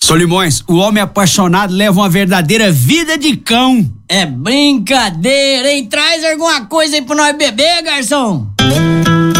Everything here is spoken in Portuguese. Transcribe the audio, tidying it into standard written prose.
Solimões, o homem apaixonado leva uma verdadeira vida de cão. É brincadeira, hein? Traz alguma coisa aí pra nós beber, garçom.